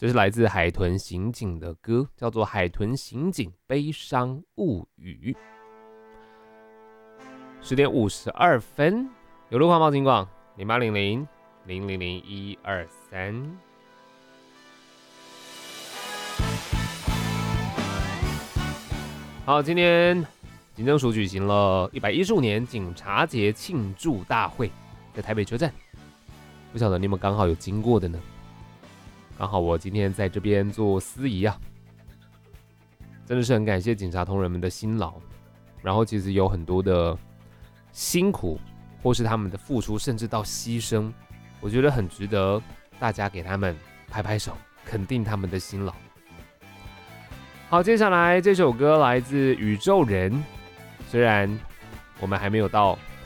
这是来自海豚刑警的歌，叫做《海豚刑警悲伤物语》。10点52分，有路况报警广0800-000-123。好，今天警政署举行了115年警察节庆祝大会，在台北车站。不晓得你们刚好有经过的呢？刚好我今天在这边做司仪啊，真的是很感谢警察同仁们的辛劳，然后其实有很多的辛苦，或是他们的付出，甚至到牺牲，我觉得很值得大家给他们拍拍手，肯定他们的辛劳。好，接下来这首歌来自宇宙人，虽然我们还没有到